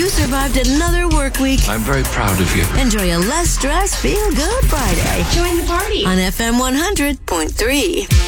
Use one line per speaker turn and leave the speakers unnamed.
You survived another work week.
I'm very proud of you.
Enjoy a less stress, feel good Friday.
Join the party
on FM 100.3.